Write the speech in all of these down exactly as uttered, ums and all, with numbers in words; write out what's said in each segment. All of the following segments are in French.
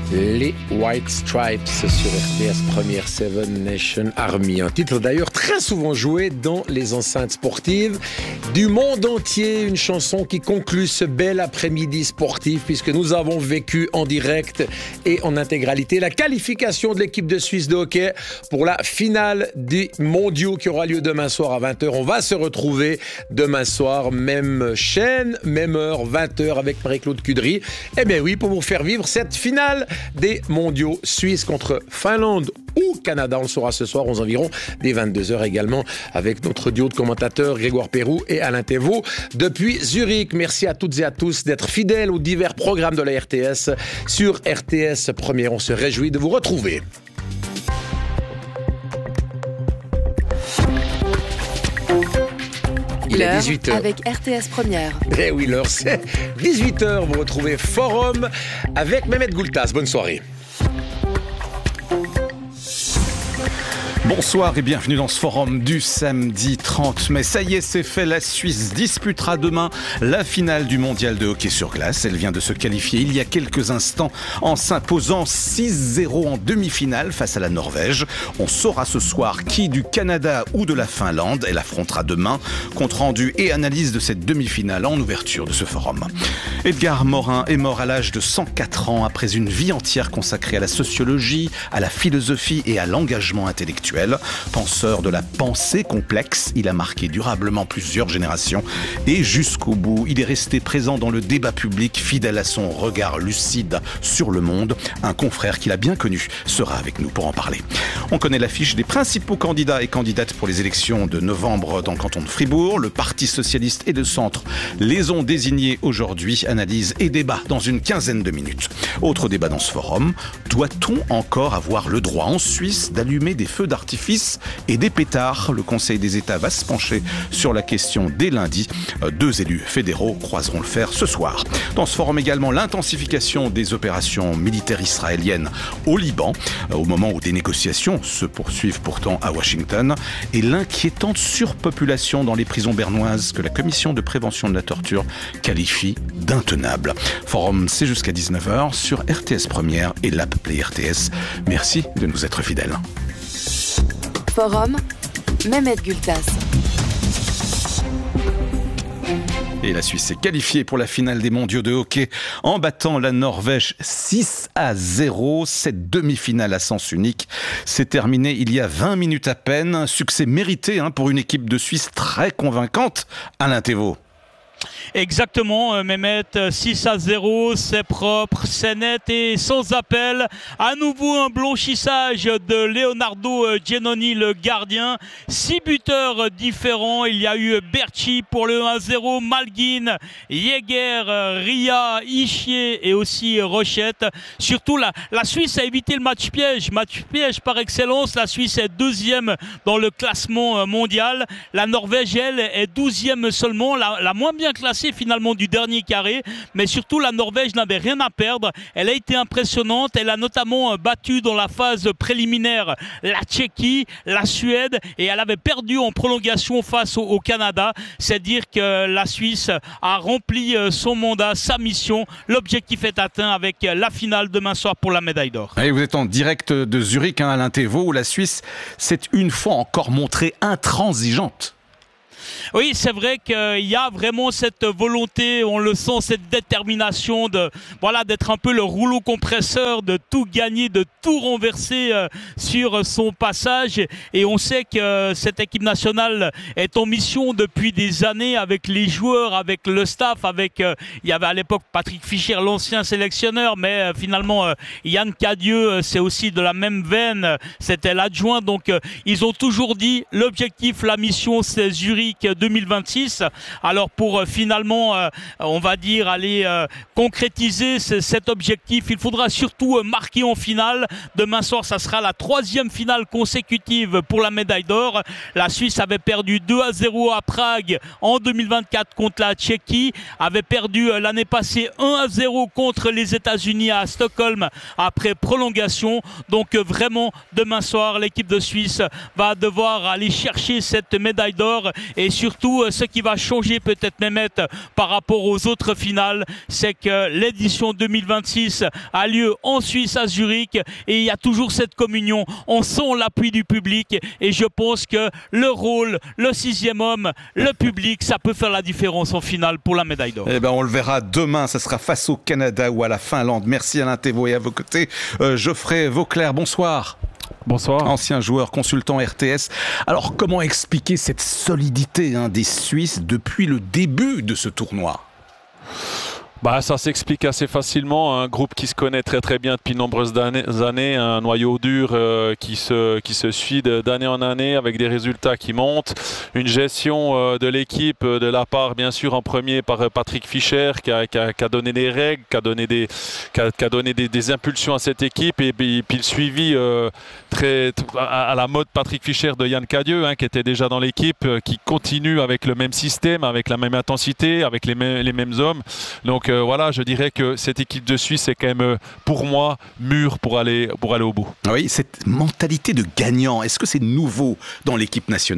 Les White Stripes sur R T S Première Seven Nation Army. Un titre d'ailleurs très souvent joué dans les enceintes sportives du monde entier. Une chanson qui conclut ce bel après-midi sportif puisque nous avons vécu en direct et en intégralité la qualification de l'équipe de Suisse de hockey pour la finale des mondiaux qui aura lieu demain soir à vingt heures. On va se retrouver demain soir, même chaîne, même heure, vingt heures avec Marie-Claude Cudry. Eh bien oui, pour vous faire vivre cette finale des mondiaux Suisse contre Finlande ou Canada. On le saura ce soir aux environs des vingt-deux heures également avec notre duo de commentateurs Grégoire Perroux et Alain Thévault depuis Zurich. Merci à toutes et à tous d'être fidèles aux divers programmes de la R T S sur R T S Première. On se réjouit de vous retrouver. Il est dix-huit heures. Avec R T S Première. Eh oui, l'heure c'est dix-huit heures. Vous retrouvez Forum avec Mehmet Goultas. Bonne soirée. Bonsoir et bienvenue dans ce forum du samedi trente mai. Ça y est, c'est fait, la Suisse disputera demain la finale du mondial de hockey sur glace. Elle vient de se qualifier il y a quelques instants en s'imposant six zéro en demi-finale face à la Norvège. On saura ce soir qui du Canada ou de la Finlande elle affrontera demain. Compte rendu et analyse de cette demi-finale en ouverture de ce forum. Edgar Morin est mort à l'âge de cent quatre ans après une vie entière consacrée à la sociologie, à la philosophie et à l'engagement intellectuel. Penseur de la pensée complexe, il a marqué durablement plusieurs générations et jusqu'au bout, il est resté présent dans le débat public, fidèle à son regard lucide sur le monde. Un confrère qu'il a bien connu sera avec nous pour en parler. On connaît l'affiche des principaux candidats et candidates pour les élections de novembre dans le canton de Fribourg. Le Parti socialiste et de centre les ont désignés aujourd'hui. Analyse et débat dans une quinzaine de minutes. Autre débat dans ce forum, doit-on encore avoir le droit en Suisse d'allumer des feux d'artifice et des pétards? Le Conseil des États va se pencher sur la question dès lundi. Deux élus fédéraux croiseront le fer ce soir. Dans ce forum également, l'intensification des opérations militaires israéliennes au Liban, au moment où des négociations se poursuivent pourtant à Washington, et l'inquiétante surpopulation dans les prisons bernoises que la Commission de prévention de la torture qualifie d'intenable. Forum, c'est jusqu'à dix-neuf heures sur R T S Première et l'app Play R T S. Merci de nous être fidèles. Forum, Mehmet Goultas. Et la Suisse est qualifiée pour la finale des mondiaux de hockey en battant la Norvège six à zéro. Cette demi-finale à sens unique s'est terminée il y a vingt minutes à peine. Un succès mérité hein, pour une équipe de Suisse très convaincante. Alain Thévault. Exactement, Mehmet, six à zéro, c'est propre, c'est net et sans appel. À nouveau un blanchissage de Leonardo Giannoni, le gardien. Six buteurs différents. Il y a eu Berchi pour le un à zéro, Malguin, Jäger, Ria, Ischier et aussi Rochette. Surtout, la, la Suisse a évité le match piège. Match piège par excellence. La Suisse est deuxième dans le classement mondial. La Norvège, elle, est douzième seulement, la, la moins bien classée finalement du dernier carré, mais surtout la Norvège n'avait rien à perdre. Elle a été impressionnante, elle a notamment battu dans la phase préliminaire la Tchéquie, la Suède, et elle avait perdu en prolongation face au, au Canada. C'est dire que la Suisse a rempli son mandat, sa mission. L'objectif est atteint avec la finale demain soir pour la médaille d'or. Et vous êtes en direct de Zurich, hein, Alain Thévault, où la Suisse s'est une fois encore montrée intransigeante. Oui, c'est vrai qu'il y a vraiment cette volonté, on le sent, cette détermination de, voilà, d'être un peu le rouleau compresseur, de tout gagner, de tout renverser euh, sur son passage. Et on sait que cette équipe nationale est en mission depuis des années avec les joueurs, avec le staff, avec, euh, il y avait à l'époque Patrick Fischer, l'ancien sélectionneur, mais euh, finalement euh, Yann Cadieux, euh, c'est aussi de la même veine, euh, c'était l'adjoint. Donc euh, ils ont toujours dit l'objectif, la mission, c'est Zurich deux mille vingt-six. Alors pour euh, finalement, euh, on va dire, aller euh, concrétiser ce, cet objectif, il faudra surtout euh, marquer en finale. Demain soir, ça sera la troisième finale consécutive pour la médaille d'or. La Suisse avait perdu deux à zéro à Prague en deux mille vingt-quatre contre la Tchéquie, avait perdu euh, l'année passée un à zéro contre les États-Unis à Stockholm après prolongation. Donc euh, vraiment, demain soir, l'équipe de Suisse va devoir aller chercher cette médaille d'or et Et surtout, ce qui va changer peut-être Mehmet par rapport aux autres finales, c'est que l'édition deux mille vingt-six a lieu en Suisse à Zurich et il y a toujours cette communion. On sent l'appui du public et je pense que le rôle, le sixième homme, le public, ça peut faire la différence en finale pour la médaille d'or. Eh ben, on le verra demain. Ça sera face au Canada ou à la Finlande. Merci Alain Thévault et à vos côtés, euh, Geoffrey Vauclair. Bonsoir. Bonsoir. Ancien joueur, consultant R T S. Alors, comment expliquer cette solidité hein, des Suisses depuis le début de ce tournoi ? Bah, ça s'explique assez facilement. Un groupe qui se connaît très très bien depuis de nombreuses années, un noyau dur euh, qui, se, qui se suit d'année en année avec des résultats qui montent. Une gestion euh, de l'équipe de la part, bien sûr, en premier par Patrick Fischer qui a, qui a, qui a donné des règles, qui a donné des, qui a, qui a donné des, des impulsions à cette équipe et puis, puis le suivi euh, très, à, à la mode Patrick Fischer de Yann Cadieux hein, qui était déjà dans l'équipe, euh, qui continue avec le même système, avec la même intensité, avec les mêmes, les mêmes hommes. Donc euh, voilà, je dirais que cette équipe de Suisse est quand même, euh, pour moi, mûre pour aller, pour aller au bout. Oui, cette mentalité de gagnant, est-ce que c'est nouveau dans l'équipe nationale ?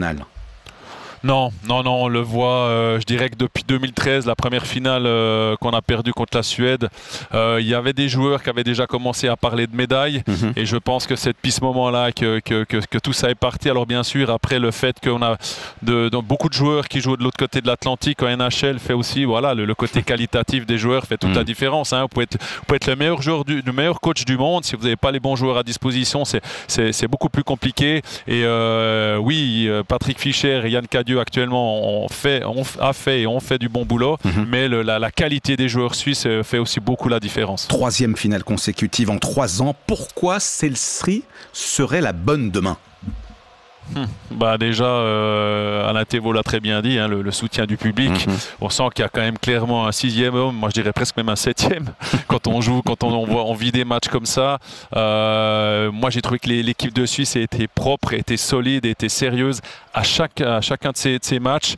Non, non, non, on le voit, euh, je dirais que depuis deux mille treize, la première finale euh, qu'on a perdue contre la Suède, euh, il y avait des joueurs qui avaient déjà commencé à parler de médailles mm-hmm. et je pense que c'est depuis ce moment-là que, que, que, que tout ça est parti. Alors bien sûr, après le fait qu'on a de, de, beaucoup de joueurs qui jouent de l'autre côté de l'Atlantique, en N H L fait aussi, voilà, le, le côté qualitatif des joueurs fait toute mm. la différence. Hein. Vous, pouvez être, vous pouvez être le meilleur, joueur du, le meilleur coach du monde, si vous n'avez pas les bons joueurs à disposition, c'est, c'est, c'est beaucoup plus compliqué. Et euh, oui, Patrick Fischer et Yann Cadieux actuellement on fait, on a fait et on fait du bon boulot, mmh. mais le, la, la qualité des joueurs suisses fait aussi beaucoup la différence. Troisième finale consécutive en trois ans. Pourquoi celle-ci serait la bonne demain ? Hum. Bah déjà, euh, Alain Thévault l'a très bien dit, hein, le, le soutien du public. Mm-hmm. On sent qu'il y a quand même clairement un sixième homme, moi je dirais presque même un septième, quand on joue, quand on, on, voit, on vit des matchs comme ça. Euh, moi j'ai trouvé que les, l'équipe de Suisse était propre, était solide, était sérieuse à, chaque, à chacun de ces, de ces matchs.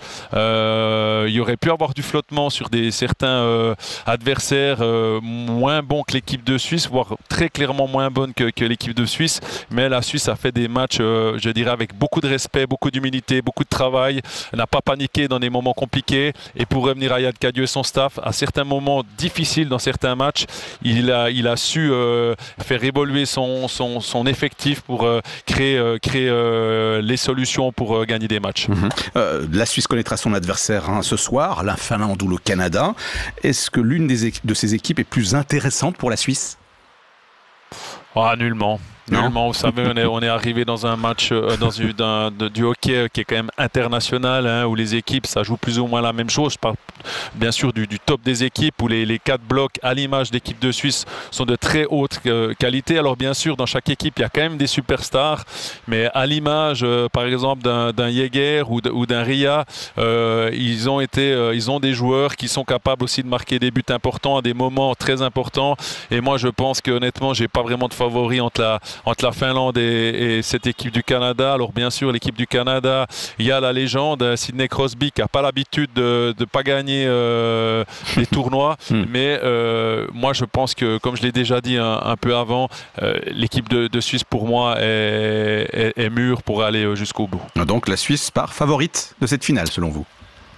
Euh, il y aurait pu avoir du flottement sur des, certains euh, adversaires euh, moins bons que l'équipe de Suisse, voire très clairement moins bonnes que, que l'équipe de Suisse. Mais la Suisse a fait des matchs, euh, je dirais, avec beaucoup de respect, beaucoup d'humilité, beaucoup de travail, n'a pas paniqué dans des moments compliqués. Et pour revenir à Yann Cadieux et son staff, à certains moments difficiles dans certains matchs, il a, il a su euh, faire évoluer son, son, son effectif pour euh, créer, euh, créer euh, les solutions pour euh, gagner des matchs. Mmh. Euh, la Suisse connaîtra son adversaire hein, ce soir, la Finlande ou le Canada. Est-ce que l'une des équ- de ces équipes est plus intéressante pour la Suisse ? Ah, nullement. Nullement, vous savez, on est, on est arrivé dans un match, euh, dans une, d'un, de, du hockey qui est quand même international, hein, où les équipes, ça joue plus ou moins la même chose. Je parle bien sûr du, du top des équipes, où les, les quatre blocs, à l'image d'équipes de Suisse, sont de très haute euh, qualité. Alors bien sûr, dans chaque équipe, il y a quand même des superstars, mais à l'image, euh, par exemple, d'un, d'un Jäger ou, de, ou d'un Ria, euh, ils, ont été, euh, ils ont des joueurs qui sont capables aussi de marquer des buts importants à des moments très importants. Et moi, je pense que honnêtement, j'ai pas vraiment de favori entre la entre la Finlande et, et cette équipe du Canada. Alors bien sûr, l'équipe du Canada, il y a la légende Sidney Crosby qui n'a pas l'habitude de ne pas gagner euh, les tournois, mm. mais euh, moi je pense que, comme je l'ai déjà dit un, un peu avant, euh, l'équipe de, de Suisse pour moi est, est, est mûre pour aller jusqu'au bout. Donc la Suisse part favorite de cette finale selon vous ?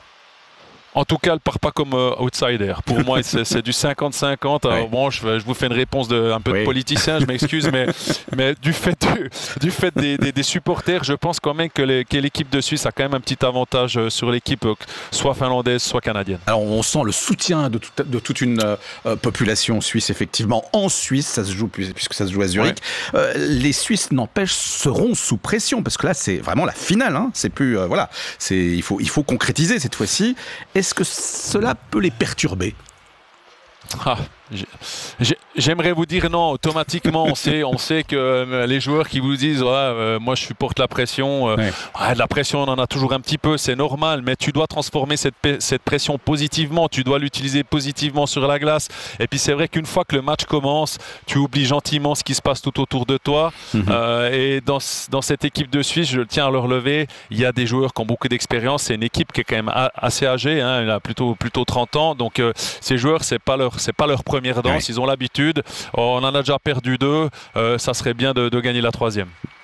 En tout cas, elle ne part pas comme euh, outsider. Pour moi, c'est, c'est du cinquante cinquante. Alors, oui. Bon, je, je vous fais une réponse de, un peu oui. de politicien, je m'excuse, mais, mais du fait, du, du fait des, des, des supporters, je pense quand même que, les, que l'équipe de Suisse a quand même un petit avantage sur l'équipe, soit finlandaise, soit canadienne. Alors, on sent le soutien de, tout, de toute une euh, population suisse, effectivement. En Suisse, ça se joue, puisque ça se joue à Zurich. Oui. Euh, les Suisses, n'empêche, seront sous pression, parce que là, c'est vraiment la finale. Hein. C'est plus, euh, voilà, c'est, il faut, il faut concrétiser cette fois-ci. Est-ce que cela peut les perturber ? Ah, j'ai, j'aimerais vous dire non, automatiquement on sait, on sait que euh, les joueurs qui vous disent ouais, euh, moi je supporte la pression, euh, ouais. Ouais, la pression on en a toujours un petit peu, c'est normal, mais tu dois transformer cette, cette pression positivement, tu dois l'utiliser positivement sur la glace. Et puis c'est vrai qu'une fois que le match commence, tu oublies gentiment ce qui se passe tout autour de toi. Mm-hmm. euh, et dans, dans cette équipe de Suisse, je tiens à le relever, il y a des joueurs qui ont beaucoup d'expérience, c'est une équipe qui est quand même a, assez âgée, hein, elle a plutôt, plutôt trente ans, donc euh, ces joueurs c'est pas leur, c'est pas leur première danse, oui. Ils ont l'habitude, on en a déjà perdu deux, euh, ça serait bien de, de gagner la troisième.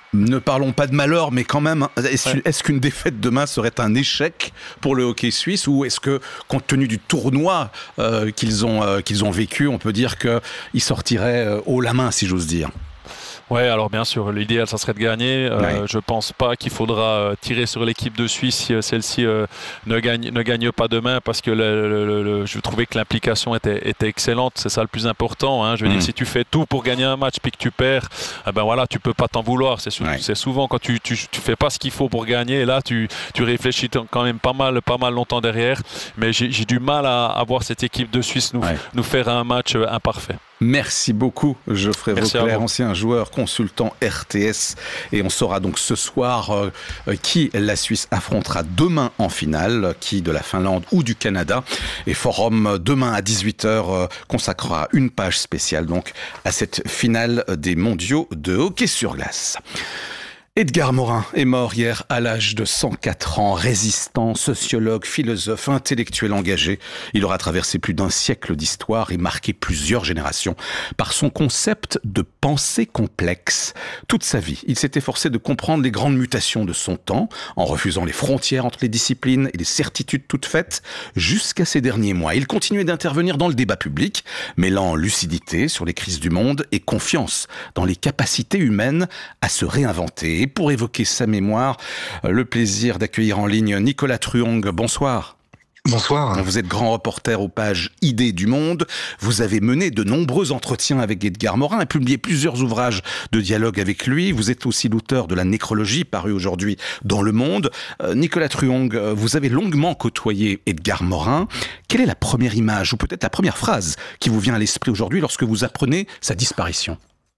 Ne parlons pas de malheur, mais quand même, est-ce, ouais. est-ce qu'une défaite demain serait un échec pour le hockey suisse, ou est-ce que, compte tenu du tournoi euh, qu'ils ont, euh, qu'ils ont vécu, on peut dire qu'ils sortiraient euh, haut la main, si j'ose dire? Ouais, alors bien sûr, l'idéal, ça serait de gagner. Euh, ouais. Je pense pas qu'il faudra tirer sur l'équipe de Suisse si celle-ci euh, ne gagne ne gagne pas demain, parce que le, le, le, je trouvais que l'implication était, était excellente. C'est ça le plus important. Hein. Je veux mmh. dire, si tu fais tout pour gagner un match puis que tu perds, eh ben voilà, tu peux pas t'en vouloir. C'est, ouais. c'est souvent quand tu, tu tu fais pas ce qu'il faut pour gagner, et là tu tu réfléchis quand même pas mal pas mal longtemps derrière. Mais j'ai, j'ai du mal à, à voir cette équipe de Suisse nous ouais. nous faire un match imparfait. Merci beaucoup, Geoffrey Vauclair, ancien joueur, consultant R T S. Et on saura donc ce soir euh, qui la Suisse affrontera demain en finale, qui de la Finlande ou du Canada. Et Forum, demain à dix-huit heures, euh, consacrera une page spéciale donc à cette finale des mondiaux de hockey sur glace. Edgar Morin est mort hier à l'âge de cent quatre ans, résistant, sociologue, philosophe, intellectuel engagé. Il aura traversé plus d'un siècle d'histoire et marqué plusieurs générations par son concept de pensée complexe. Toute sa vie, il s'est efforcé de comprendre les grandes mutations de son temps, en refusant les frontières entre les disciplines et les certitudes toutes faites, jusqu'à ces derniers mois. Il continuait d'intervenir dans le débat public, mêlant lucidité sur les crises du monde et confiance dans les capacités humaines à se réinventer. Et pour évoquer sa mémoire, le plaisir d'accueillir en ligne Nicolas Truong. Bonsoir. Bonsoir. Vous êtes grand reporter aux pages Idées du Monde. Vous avez mené de nombreux entretiens avec Edgar Morin et publié plusieurs ouvrages de dialogue avec lui. Vous êtes aussi l'auteur de la nécrologie, paru aujourd'hui dans Le Monde. Euh, Nicolas Truong, vous avez longuement côtoyé Edgar Morin. Quelle est la première image, ou peut-être la première phrase qui vous vient à l'esprit aujourd'hui lorsque vous apprenez sa disparition ?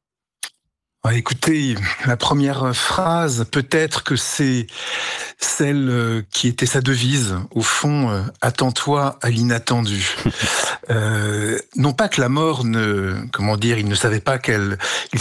Écoutez, la première phrase, peut-être que c'est celle qui était sa devise, au fond, « Attends-toi à l'inattendu ». euh, non pas que la mort ne, comment dire, il ne savait pas qu'elle... Il...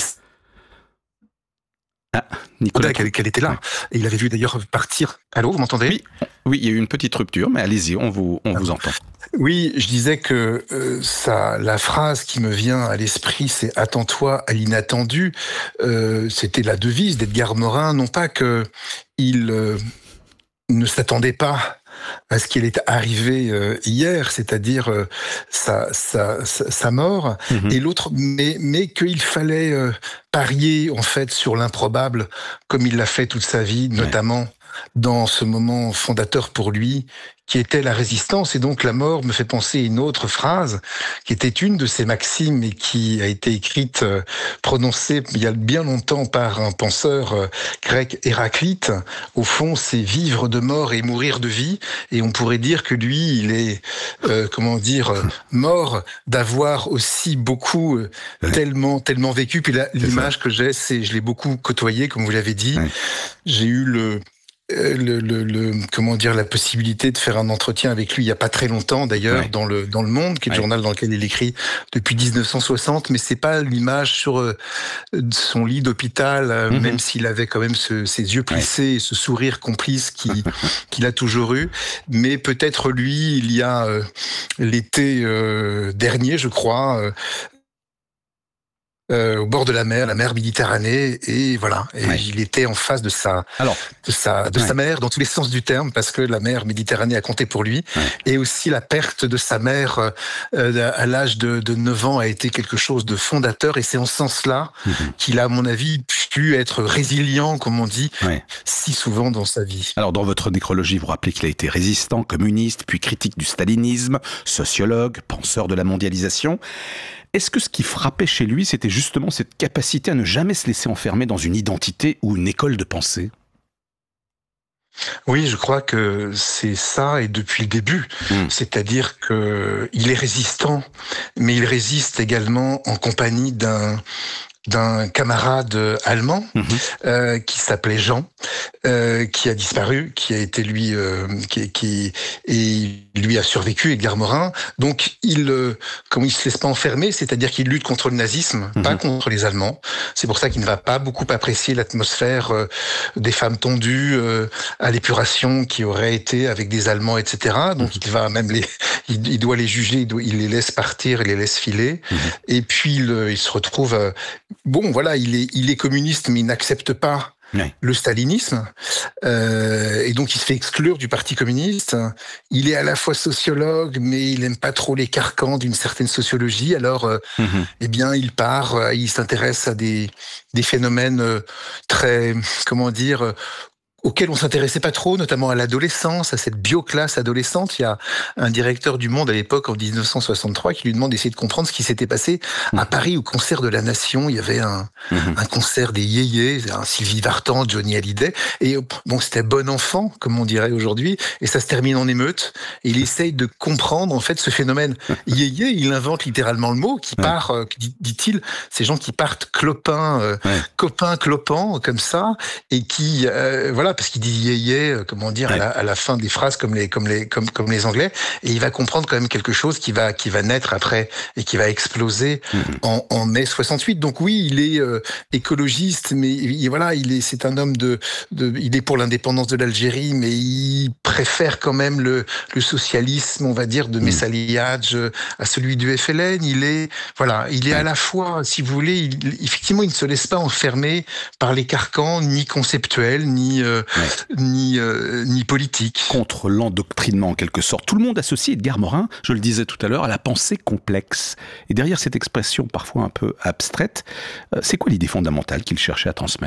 Ah, Nicolas, qu'elle, qu'elle était là. Et il avait vu d'ailleurs partir. Allô, vous m'entendez ? Oui, oui, il y a eu une petite rupture, mais allez-y, on vous, on ah, vous entend. Oui, je disais que euh, ça, la phrase qui me vient à l'esprit, c'est « Attends-toi à l'inattendu ». Euh, c'était la devise d'Edgar Morin, non pas que il euh, ne s'attendait pas à ce qui est arrivé euh, hier, c'est-à-dire euh, sa, sa, sa, sa mort, mmh. et l'autre, mais, mais qu'il fallait euh, parier en fait sur l'improbable, comme il l'a fait toute sa vie, notamment ouais. dans ce moment fondateur pour lui, qui était la résistance. Et donc la mort me fait penser à une autre phrase, qui était une de ces maximes et qui a été écrite, euh, prononcée il y a bien longtemps par un penseur euh, grec, Héraclite. Au fond, c'est vivre de mort et mourir de vie. Et on pourrait dire que lui, il est, euh, comment dire, euh, mort d'avoir aussi beaucoup, euh, ouais. tellement, tellement vécu. Puis là, l'image que j'ai, c'est, je l'ai beaucoup côtoyé, comme vous l'avez dit. Ouais. J'ai eu le... Le, le, le, comment dire, la possibilité de faire un entretien avec lui il y a pas très longtemps d'ailleurs, ouais. dans le dans le Monde, qui est le ouais. journal dans lequel il écrit depuis dix-neuf cent soixante, mais c'est pas l'image sur euh, son lit d'hôpital, euh, mm-hmm. même s'il avait quand même ce, ses yeux plissés ouais. et ce sourire complice qui, qu'il a toujours eu, mais peut-être lui, il y a euh, l'été euh, dernier, je crois, euh, Euh, au bord de la mer, la mer Méditerranée, et voilà. Et ouais. il était en face de sa, Alors, de sa, de ouais. sa mère dans tous les sens du terme, parce que la mer Méditerranée a compté pour lui, ouais. et aussi la perte de sa mère euh, à l'âge de, de neuf ans a été quelque chose de fondateur, et c'est en ce sens-là mmh. qu'il a, à mon avis, pu être résilient, comme on dit, ouais. si souvent dans sa vie. Alors, dans votre nécrologie, vous rappelez qu'il a été résistant, communiste, puis critique du stalinisme, sociologue, penseur de la mondialisation. Est-ce que ce qui frappait chez lui, c'était justement cette capacité à ne jamais se laisser enfermer dans une identité ou une école de pensée ? Oui, je crois que c'est ça, et depuis le début. Mmh. C'est-à-dire que il est résistant, mais il résiste également en compagnie d'un... d'un camarade allemand mmh. euh, qui s'appelait Jean, euh, qui a disparu, qui a été lui, euh, qui, qui et lui a survécu, Edgar Morin. Donc il, euh, comme il se laisse pas enfermer, c'est-à-dire qu'il lutte contre le nazisme, mmh. pas contre les Allemands. C'est pour ça qu'il ne va pas beaucoup apprécier l'atmosphère euh, des femmes tondues euh, à l'épuration qui aurait été avec des Allemands, et cetera. Donc mmh. il va même les, il, il doit les juger, il, doit, il les laisse partir, il les laisse filer. Mmh. Et puis il, il se retrouve euh, Bon, voilà, il est, il est communiste, mais il n'accepte pas oui. le stalinisme, euh, et donc il se fait exclure du Parti communiste. Il est à la fois sociologue, mais il n'aime pas trop les carcans d'une certaine sociologie. Alors, euh, mm-hmm. eh bien, il part, euh, il s'intéresse à des, des phénomènes euh, très, comment dire, euh, auquel on s'intéressait pas trop, notamment à l'adolescence, à cette bioclasse adolescente. Il y a un directeur du Monde à l'époque, en dix-neuf cent soixante-trois, qui lui demande d'essayer de comprendre ce qui s'était passé à Paris au concert de la Nation. Il y avait un, mmh. un concert des yéyés, un Sylvie Vartan, Johnny Hallyday, et bon, c'était bon enfant, comme on dirait aujourd'hui, et ça se termine en émeute. Et il essaye de comprendre, en fait, ce phénomène yéyé. Il invente littéralement le mot, qui ouais. part, euh, dit-il, ces gens qui partent clopins, euh, ouais. copains clopants, comme ça, et qui, euh, voilà, parce qu'il dit yé-yé, comment dire, ouais. à, la, à la fin des phrases comme les, comme les, comme, comme les Anglais, et il va comprendre quand même quelque chose qui va, qui va naître après et qui va exploser mmh. en, en mai soixante-huit. Donc oui, il est euh, écologiste, mais il, voilà, il est, c'est un homme de, de, il est pour l'indépendance de l'Algérie, mais il préfère quand même le, le socialisme, on va dire, de Messali Hadj à celui du F L N. Il est, voilà, il est à la fois, si vous voulez, il, effectivement, il ne se laisse pas enfermer par les carcans, ni conceptuels, ni euh, Ouais. ni euh, ni politique. Contre l'endoctrinement en quelque sorte. Tout le monde associe Edgar Morin, je le disais tout à l'heure, à la pensée complexe. Et derrière cette expression parfois un peu abstraite, euh, c'est quoi l'idée fondamentale qu'il cherchait à transmettre ?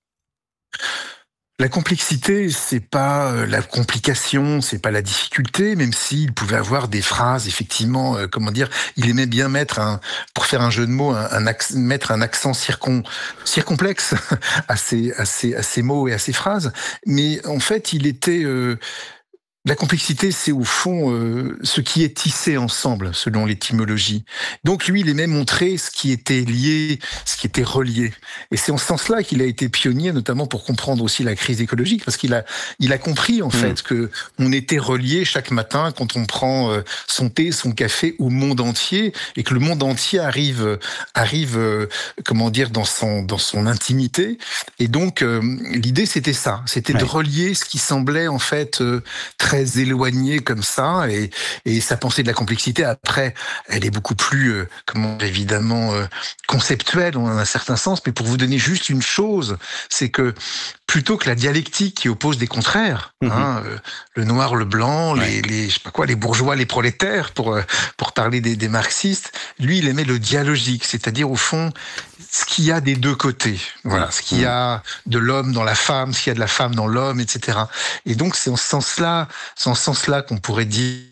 La complexité, c'est pas la complication, c'est pas la difficulté, même s'il pouvait avoir des phrases, effectivement, euh, comment dire, il aimait bien mettre un, pour faire un jeu de mots, un, un accent, mettre un accent circon, circomplexe à ces, à ces, à ces mots et à ces phrases. Mais en fait, il était, euh, la complexité, c'est au fond euh, ce qui est tissé ensemble, selon l'étymologie. Donc lui, il aimait montrer ce qui était lié, ce qui était relié. Et c'est en ce sens-là qu'il a été pionnier, notamment pour comprendre aussi la crise écologique, parce qu'il a, il a compris en mmh. fait que on était relié chaque matin quand on prend euh, son thé, son café au monde entier, et que le monde entier arrive, arrive, euh, comment dire, dans son, dans son intimité. Et donc euh, l'idée, c'était ça, c'était ouais. de relier ce qui semblait en fait euh, très très éloigné comme ça, et, et sa pensée de la complexité, après, elle est beaucoup plus, euh, comment, évidemment, euh, conceptuelle, en un certain sens, mais pour vous donner juste une chose, c'est que plutôt que la dialectique qui oppose des contraires, mmh. hein, euh, le noir, le blanc, ouais. les, les, je sais pas quoi, les bourgeois, les prolétaires, pour, euh, pour parler des, des marxistes, lui, il aimait le dialogique, c'est-à-dire, au fond, ce qu'il y a des deux côtés. Voilà, ce qu'il y a de l'homme dans la femme, ce qu'il y a de la femme dans l'homme, et cetera. Et donc, c'est en ce sens-là, c'est en ce sens-là qu'on pourrait dire.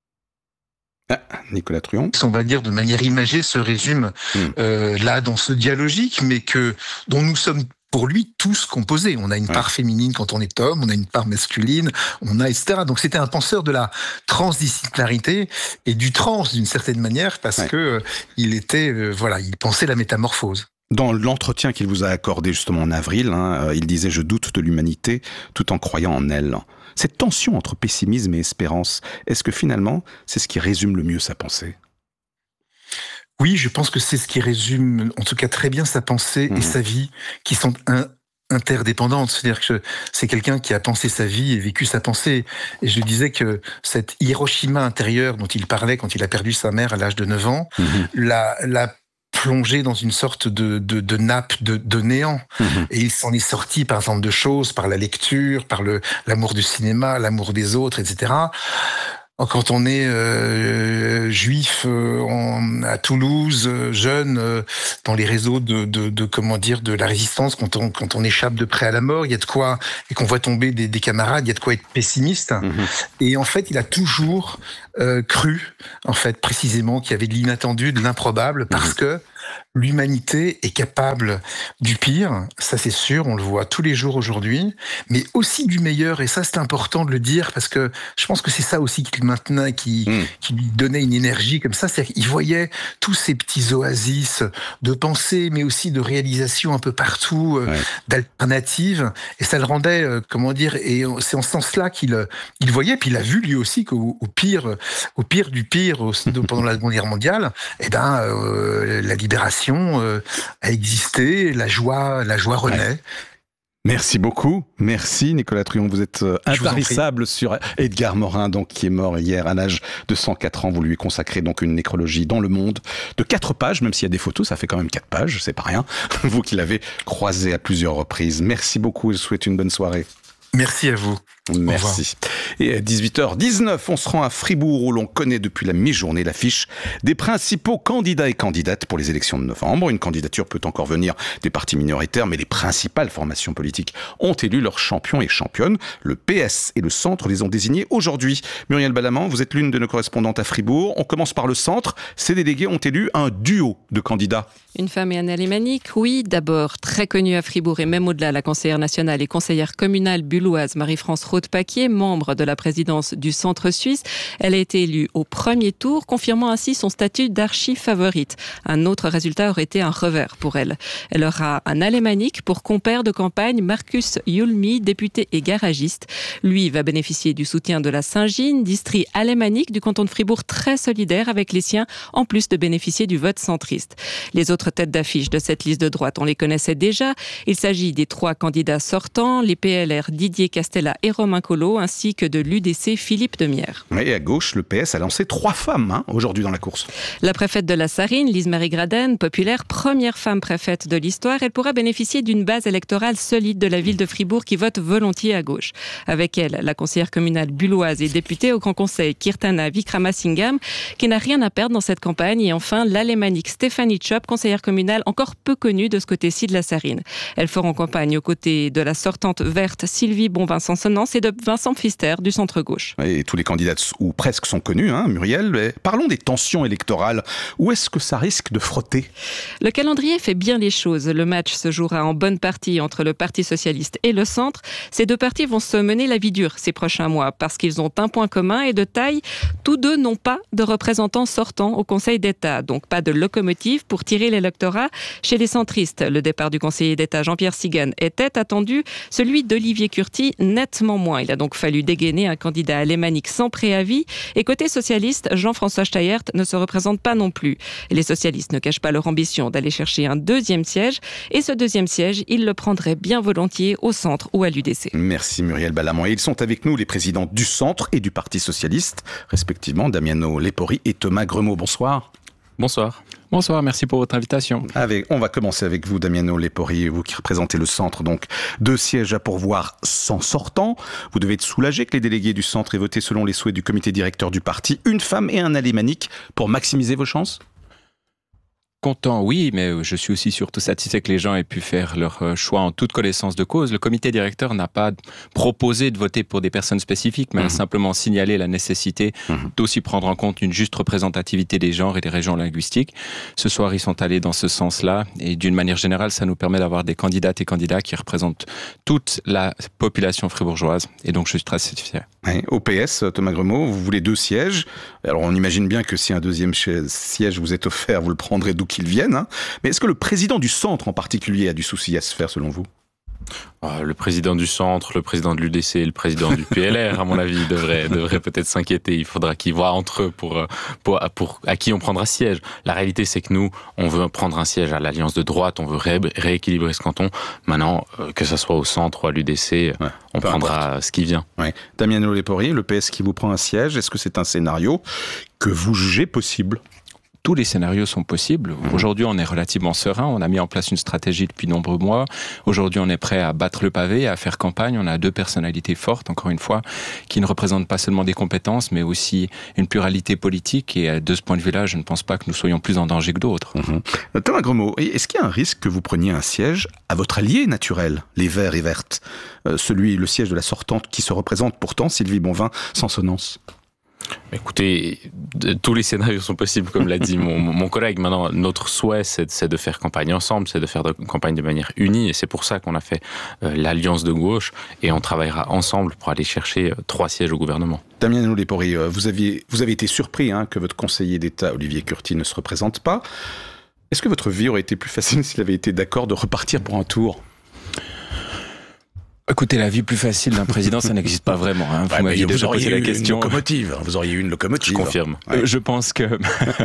Ah, Nicolas Truon. On va dire de manière imagée, se résume mmh. euh, là dans ce dialogique, mais que dont nous sommes pour lui tous composés. On a une ouais. part féminine quand on est homme, on a une part masculine, on a et cetera. Donc c'était un penseur de la transdisciplinarité et du trans d'une certaine manière, parce ouais. que euh, il était euh, voilà, il pensait la métamorphose. Dans l'entretien qu'il vous a accordé justement en avril, hein, il disait « Je doute de l'humanité tout en croyant en elle ». Cette tension entre pessimisme et espérance, est-ce que finalement, c'est ce qui résume le mieux sa pensée ? Oui, je pense que c'est ce qui résume, en tout cas très bien, sa pensée mmh. et sa vie, qui sont un, interdépendantes. C'est-à-dire que c'est quelqu'un qui a pensé sa vie et vécu sa pensée. Et je disais que cette Hiroshima intérieure dont il parlait quand il a perdu sa mère à l'âge de neuf ans, mmh. la, la plongé dans une sorte de, de, de nappe de, de néant. Mmh. Et il s'en est sorti par un certain nombre de choses, par la lecture, par le, l'amour du cinéma, l'amour des autres, et cetera. Quand on est euh, juif euh, en, à Toulouse, euh, jeune, euh, dans les réseaux de, de, de comment dire de la résistance, quand on quand on échappe de près à la mort, il y a de quoi, et qu'on voit tomber des, des camarades, il y a de quoi être pessimiste. Mmh. Et en fait, il a toujours euh, cru, en fait, précisément, qu'il y avait de l'inattendu, de l'improbable, parce mmh. que l'humanité est capable du pire, ça c'est sûr, on le voit tous les jours aujourd'hui, mais aussi du meilleur, et ça c'est important de le dire, parce que je pense que c'est ça aussi qui le maintenait, qui, mmh. qui lui donnait une énergie comme ça, c'est qu'il voyait tous ces petits oasis de pensée, mais aussi de réalisation un peu partout, ouais. d'alternatives, et ça le rendait, euh, comment dire, et c'est en ce sens-là qu'il il voyait, puis il a vu lui aussi qu'au au pire, au pire du pire, au, pendant la Seconde Guerre mondiale, eh ben, euh, la libération euh, a existé, la joie, la joie renaît. Ouais. Merci beaucoup. Merci Nicolas Truon. Vous êtes intarissable sur Edgar Morin, donc, qui est mort hier à l'âge de cent quatre ans. Vous lui consacrez donc une nécrologie dans Le Monde de quatre pages, même s'il y a des photos, ça fait quand même quatre pages, c'est pas rien. Vous qui l'avez croisé à plusieurs reprises. Merci beaucoup et je vous souhaite une bonne soirée. Merci à vous. Merci. Et à dix-huit heures dix-neuf, on se rend à Fribourg où l'on connaît depuis la mi-journée l'affiche des principaux candidats et candidates pour les élections de novembre. Une candidature peut encore venir des partis minoritaires, mais les principales formations politiques ont élu leurs champions et championnes. Le P S et le Centre les ont désignés aujourd'hui. Muriel Ballaman, vous êtes l'une de nos correspondantes à Fribourg. On commence par le Centre. Ces délégués ont élu un duo de candidats. Une femme et un alémanique, oui. D'abord, très connue à Fribourg et même au-delà, la conseillère nationale et conseillère communale bulloise Marie-France Roth-Paquier, membre de la présidence du Centre suisse. Elle a été élue au premier tour, confirmant ainsi son statut d'archi-favorite. Un autre résultat aurait été un revers pour elle. Elle aura un alémanique pour compère de campagne, Marcus Julmi, député et garagiste. Lui va bénéficier du soutien de la Saint-Gine, district alémanique du canton de Fribourg très solidaire avec les siens, en plus de bénéficier du vote centriste. Les autres têtes d'affiche de cette liste de droite, on les connaissait déjà. Il s'agit des trois candidats sortants, les P L R Didier Castella et Romain Collot, ainsi que de l'U D C Philippe Demierre. Et à gauche, le P S a lancé trois femmes hein, aujourd'hui dans la course. La préfète de la Sarine, Lise-Marie Graden, populaire, première femme préfète de l'histoire, elle pourra bénéficier d'une base électorale solide de la ville de Fribourg qui vote volontiers à gauche. Avec elle, la conseillère communale bulloise et députée au Grand Conseil, Kirtana Vikramasingam, qui n'a rien à perdre dans cette campagne. Et enfin, l'alémanique Stéphanie Chop, conseillère communale encore peu connue de ce côté-ci de la Sarine. Elle fera en campagne aux côtés de la sortante verte Sylvie Bonvincent-Sonnance et de Vincent Pfister du centre-gauche. Et tous les candidats, ou presque, sont connus, hein, Muriel. Mais parlons des tensions électorales. Où est-ce que ça risque de frotter ? Le calendrier fait bien les choses. Le match se jouera en bonne partie entre le Parti socialiste et le centre. Ces deux partis vont se mener la vie dure ces prochains mois parce qu'ils ont un point commun et de taille. Tous deux n'ont pas de représentants sortants au Conseil d'État, donc pas de locomotive pour tirer l'électorat. Chez les centristes, le départ du conseiller d'État Jean-Pierre Sigan était attendu, celui d'Olivier Curti nettement moins. Il a donc fallu dégainer un candidat alémanique sans préavis. Et côté socialiste, Jean-François Steyert ne se représente pas non plus. Et les socialistes ne cachent pas leur ambition d'aller chercher un deuxième siège. Et ce deuxième siège, ils le prendraient bien volontiers au centre ou à l'U D C. Merci Muriel Ballaman. Et ils sont avec nous, les présidents du centre et du Parti socialiste, respectivement Damiano Lepori et Thomas Gremaud. Bonsoir. Bonsoir. Bonsoir, merci pour votre invitation. Avec, on va commencer avec vous, Damiano Lepori, vous qui représentez le centre, donc deux sièges à pourvoir sans sortant. Vous devez être soulagé que les délégués du centre aient voté selon les souhaits du comité directeur du parti, une femme et un alémanique pour maximiser vos chances ? Content, oui, mais je suis aussi surtout satisfait que les gens aient pu faire leur choix en toute connaissance de cause. Le comité directeur n'a pas proposé de voter pour des personnes spécifiques, mais mmh. a simplement signalé la nécessité mmh. d'aussi prendre en compte une juste représentativité des genres et des régions linguistiques. Ce soir, ils sont allés dans ce sens-là, et d'une manière générale, ça nous permet d'avoir des candidates et candidats qui représentent toute la population fribourgeoise, et donc je suis très satisfait. Ouais, au P S, Thomas Gremaud, vous voulez deux sièges. Alors on imagine bien que si un deuxième siège vous est offert, vous le prendrez d'où qu'ils viennent. Hein. Mais est-ce que le président du centre en particulier a du souci à se faire selon vous ? Le président du centre, le président de l'U D C et le président du P L R, à mon avis, devraient, devraient peut-être s'inquiéter. Il faudra qu'ils voient entre eux pour, pour, pour à qui on prendra siège. La réalité, c'est que nous, on veut prendre un siège à l'Alliance de droite, on veut ré- rééquilibrer ce canton. Maintenant, que ce soit au centre ou à l'U D C, ouais, on prendra importe. ce qui vient. Ouais. Damiano Lepori, le P S qui vous prend un siège, est-ce que c'est un scénario que vous jugez possible ? Tous les scénarios sont possibles. Mmh. Aujourd'hui, on est relativement serein. On a mis en place une stratégie depuis de nombreux mois. Aujourd'hui, on est prêt à battre le pavé, à faire campagne. On a deux personnalités fortes, encore une fois, qui ne représentent pas seulement des compétences, mais aussi une pluralité politique. Et de ce point de vue-là, je ne pense pas que nous soyons plus en danger que d'autres. Mmh. Thomas Gremaud, est-ce qu'il y a un risque que vous preniez un siège à votre allié naturel, les Verts et Vertes, euh, celui, le siège de la sortante, qui se représente pourtant Sylvie Bonvincent-Sonnance ? Écoutez, de, tous les scénarios sont possibles, comme l'a dit mon, mon collègue. Maintenant, notre souhait, c'est, c'est de faire campagne ensemble, c'est de faire de, campagne de manière unie, et c'est pour ça qu'on a fait euh, l'Alliance de gauche, et on travaillera ensemble pour aller chercher euh, trois sièges au gouvernement. Damiano Lepori, euh, vous, aviez, vous avez été surpris hein, que votre conseiller d'État, Olivier Curti, ne se représente pas. Est-ce que votre vie aurait été plus facile s'il avait été d'accord de repartir pour un tour ? Écoutez, la vie plus facile d'un président, ça n'existe pas vraiment. Hein. Vous ouais, m'aviez déjà auriez posé la eu question. Une locomotive. Vous auriez eu une locomotive. Je confirme. Ouais. Euh, je pense que,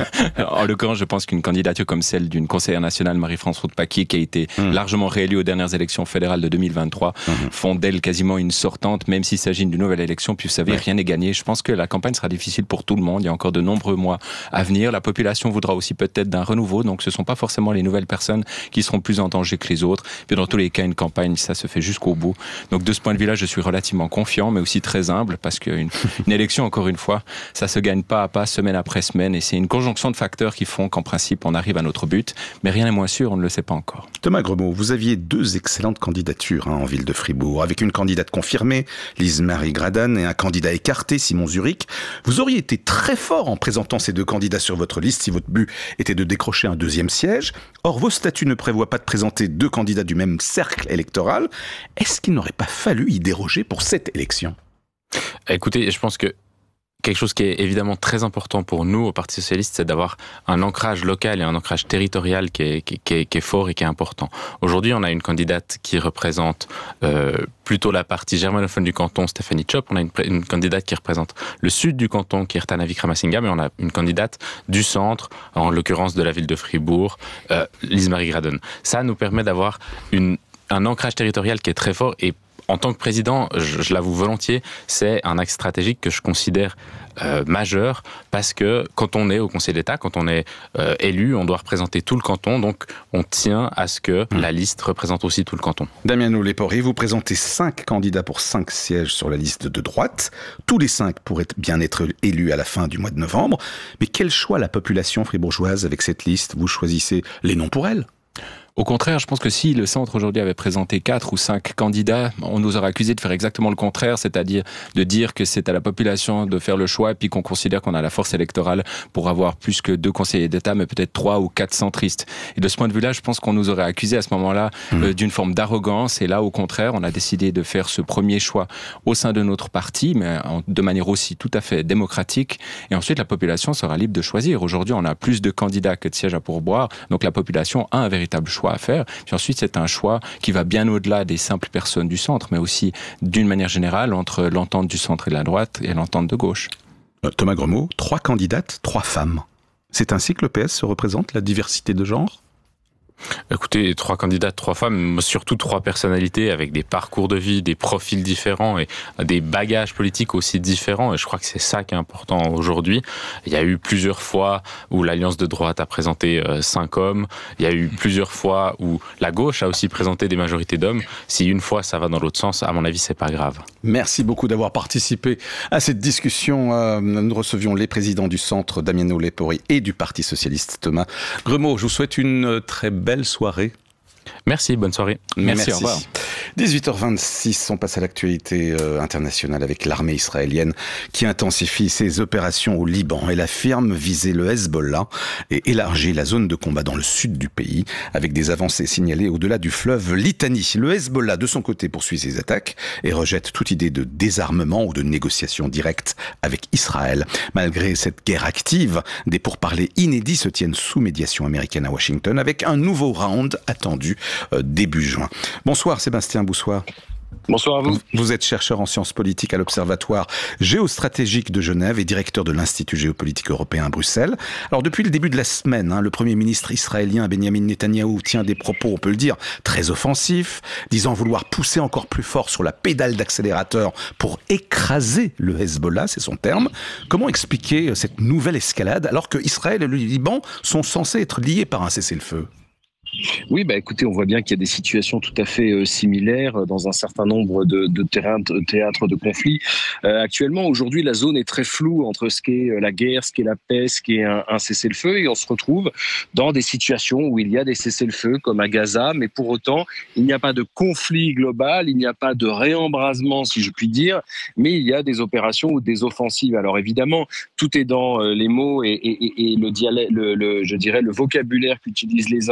en l'occurrence, je pense qu'une candidature comme celle d'une conseillère nationale, Marie-France Roth-Paquier, qui a été mmh. largement réélue aux dernières élections fédérales de deux mille vingt-trois, mmh. font d'elle quasiment une sortante, même s'il s'agit d'une nouvelle élection. Puis vous savez, ouais. rien n'est gagné. Je pense que la campagne sera difficile pour tout le monde. Il y a encore de nombreux mois à venir. La population voudra aussi peut-être d'un renouveau. Donc, ce ne sont pas forcément les nouvelles personnes qui seront plus en danger que les autres. Puis dans tous les cas, une campagne, ça se fait jusqu'au bout. Donc, de ce point de vue-là, je suis relativement confiant, mais aussi très humble, parce qu'une une élection, encore une fois, ça se gagne pas à pas, semaine après semaine, et c'est une conjonction de facteurs qui font qu'en principe, on arrive à notre but. Mais rien n'est moins sûr, on ne le sait pas encore. Thomas Gremaud, vous aviez deux excellentes candidatures hein, en ville de Fribourg, avec une candidate confirmée, Lise-Marie Gradan, et un candidat écarté, Simon Zurich. Vous auriez été très fort en présentant ces deux candidats sur votre liste si votre but était de décrocher un deuxième siège. Or, vos statuts ne prévoient pas de présenter deux candidats du même cercle électoral. Est-ce qu'il n'aurait pas fallu y déroger pour cette élection ? Écoutez, je pense que quelque chose qui est évidemment très important pour nous au Parti Socialiste, c'est d'avoir un ancrage local et un ancrage territorial qui est, qui, est, qui est fort et qui est important. Aujourd'hui, on a une candidate qui représente euh, plutôt la partie germanophone du canton, Stéphanie Chop. On a une, une candidate qui représente le sud du canton, qui est Ertana Wickramasinga, mais on a une candidate du centre, en l'occurrence de la ville de Fribourg, euh, Lise-Marie Gradan. Ça nous permet d'avoir une, un ancrage territorial qui est très fort et en tant que président, je, je l'avoue volontiers, c'est un axe stratégique que je considère euh, majeur parce que quand on est au Conseil d'État, quand on est euh, élu, on doit représenter tout le canton, donc on tient à ce que mmh. la liste représente aussi tout le canton. Damiano Lepori, vous présentez cinq candidats pour cinq sièges sur la liste de droite. Tous les cinq pourraient bien être élus à la fin du mois de novembre. Mais quel choix la population fribourgeoise avec cette liste ? Vous choisissez les noms pour elle ? Au contraire, je pense que si le centre aujourd'hui avait présenté quatre ou cinq candidats, on nous aurait accusé de faire exactement le contraire, c'est-à-dire de dire que c'est à la population de faire le choix et puis qu'on considère qu'on a la force électorale pour avoir plus que deux conseillers d'État, mais peut-être trois ou quatre centristes. Et de ce point de vue-là, je pense qu'on nous aurait accusé à ce moment-là mmh. euh, d'une forme d'arrogance. Et là, au contraire, on a décidé de faire ce premier choix au sein de notre parti, mais en, de manière aussi tout à fait démocratique. Et ensuite, la population sera libre de choisir. Aujourd'hui, on a plus de candidats que de sièges à pourboire, donc la population a un véritable choix à faire. Puis ensuite, c'est un choix qui va bien au-delà des simples personnes du centre, mais aussi d'une manière générale entre l'entente du centre et de la droite et l'entente de gauche. Thomas Gremaud, trois candidates, trois femmes. C'est ainsi que le P S se représente, la diversité de genre ? Écoutez, trois candidats, trois femmes, surtout trois personnalités avec des parcours de vie, des profils différents et des bagages politiques aussi différents. Et je crois que c'est ça qui est important aujourd'hui. Il y a eu plusieurs fois où l'Alliance de droite a présenté euh, cinq hommes. Il y a eu plusieurs fois où la gauche a aussi présenté des majorités d'hommes. Si une fois ça va dans l'autre sens, à mon avis, c'est pas grave. Merci beaucoup d'avoir participé à cette discussion. Euh, nous recevions les présidents du centre, Damiano Lepori, et du Parti socialiste, Thomas Gremaud. Je vous souhaite une très belle soirée. Merci, bonne soirée. Merci, Merci. Au revoir. dix-huit heures vingt-six, on passe à l'actualité euh, internationale avec l'armée israélienne qui intensifie ses opérations au Liban. Elle affirme viser le Hezbollah et élargir la zone de combat dans le sud du pays avec des avancées signalées au-delà du fleuve Litani. Le Hezbollah, de son côté, poursuit ses attaques et rejette toute idée de désarmement ou de négociation directe avec Israël. Malgré cette guerre active, des pourparlers inédits se tiennent sous médiation américaine à Washington avec un nouveau round attendu euh, début juin. Bonsoir Sébastien Boussois. Bonsoir à vous. Vous êtes chercheur en sciences politiques à l'Observatoire géostratégique de Genève et directeur de l'Institut géopolitique européen à Bruxelles. Alors depuis le début de la semaine, hein, le Premier ministre israélien Benjamin Netanyahou tient des propos, on peut le dire, très offensifs, disant vouloir pousser encore plus fort sur la pédale d'accélérateur pour écraser le Hezbollah, c'est son terme. Comment expliquer cette nouvelle escalade alors que Israël et le Liban sont censés être liés par un cessez-le-feu ? Oui, bah écoutez, on voit bien qu'il y a des situations tout à fait euh, similaires dans un certain nombre de, de terrains, de théâtres de conflits. Euh, actuellement, aujourd'hui, la zone est très floue entre ce qu'est la guerre, ce qu'est la paix, ce qu'est un, un cessez-le-feu, et on se retrouve dans des situations où il y a des cessez-le-feu, comme à Gaza, mais pour autant, il n'y a pas de conflit global, il n'y a pas de réembrasement, si je puis dire, mais il y a des opérations ou des offensives. Alors évidemment, tout est dans euh, les mots et, et, et le, dialecte, le, le, je dirais, le vocabulaire qu'utilisent les uns et les autres.